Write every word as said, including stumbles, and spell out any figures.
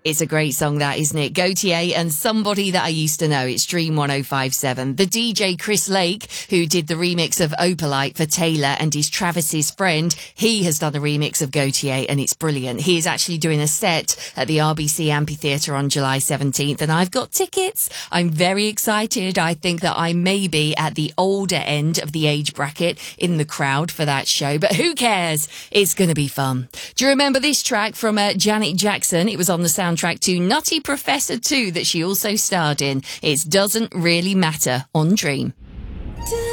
It's a great song, that, isn't it? Gautier and Somebody That I Used to Know. It's Dream one oh five seven. The D J Chris Lake, who did the remix of Opalite for Taylor and is Travis's friend, he has done a remix of Gautier and it's brilliant. He is actually doing a set at the R B C Amphitheatre on July seventeenth and I've got tickets. I'm very excited. I think that I may be at the older end of the age bracket in the crowd for that show, but who cares? It's going to be fun. Do you remember this track from uh, Janet Jackson? It was on the soundtrack to Nutty Professor two that she also starred in. It Doesn't Really Matter on Dream.